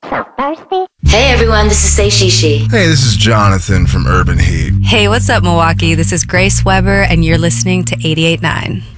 So thirsty. Hey everyone, this is Say Shishi. Hey, this is Jonathan from Urban Heat. Hey, what's up, Milwaukee? This is Grace Weber, and you're listening to 88.9.